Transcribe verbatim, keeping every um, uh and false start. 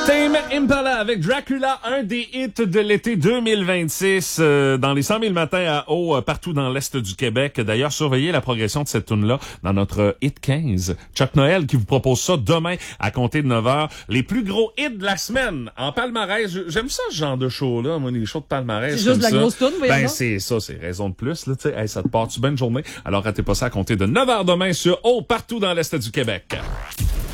Tame Impala avec Dracula, un des hits de l'été deux mille vingt-six, euh, dans les cent mille matins à eau, euh, partout dans l'Est du Québec. D'ailleurs, surveillez la progression de cette tune-là dans notre hit quinze. Chuck Noël qui vous propose ça demain à compter de neuf heures. Les plus gros hits de la semaine en palmarès. J'aime ça, ce genre de show-là, moi, les shows de palmarès. C'est juste de la ça. grosse toune, voyons Ben, donc. c'est ça, c'est raison de plus, là, tu sais. Hey, ça te part-tu bien une journée? Alors, ratez pas ça à compter de neuf heures demain sur eau, partout dans l'Est du Québec.